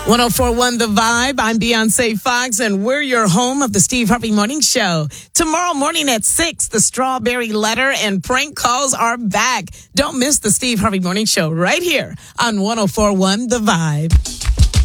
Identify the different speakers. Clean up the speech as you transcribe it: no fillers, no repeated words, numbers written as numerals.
Speaker 1: 1041 The Vibe. I'm Beyonce Fox, and we're your home of the Steve Harvey Morning Show. Tomorrow morning at 6, the Strawberry Letter and prank calls are back. Don't miss the Steve Harvey Morning Show right here on 1041 The Vibe.